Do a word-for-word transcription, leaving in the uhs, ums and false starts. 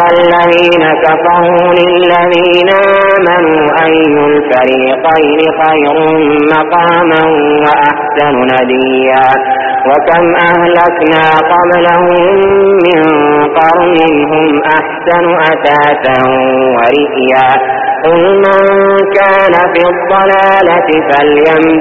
الذين كفروا للذين آمنوا أي الفريقين خير مقاما وأحسن نديا وكم أهلكنا قبلهم من قرن هم أحسن أثاثا ورئيا قل من كان في الضلالة فليمدد